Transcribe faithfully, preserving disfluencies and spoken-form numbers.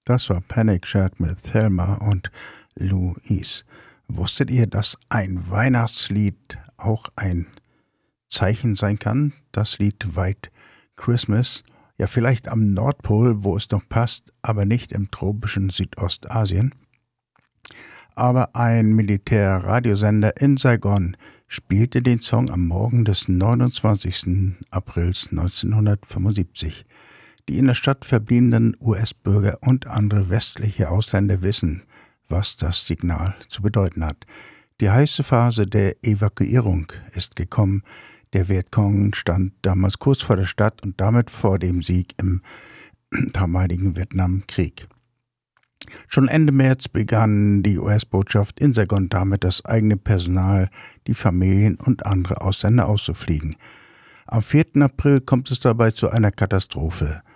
Das war Panic Shack mit Thelma und Louise. Wusstet ihr, dass ein Weihnachtslied auch ein Zeichen sein kann? Das Lied White Christmas. Ja, vielleicht am Nordpol, wo es noch passt, aber nicht im tropischen Südostasien. Aber ein Militärradiosender in Saigon spielte den Song am Morgen des neunundzwanzigsten April neunzehnhundertfünfundsiebzig. Die in der Stadt verbliebenen U S-Bürger und andere westliche Ausländer wissen, was das Signal zu bedeuten hat. Die heiße Phase der Evakuierung ist gekommen. Der Vietcong stand damals kurz vor der Stadt und damit vor dem Sieg im damaligen Vietnamkrieg. Schon Ende März begann die U S-Botschaft in Saigon damit, das eigene Personal, die Familien und andere Ausländer auszufliegen. Am vierten April kommt es dabei zu einer Katastrophe.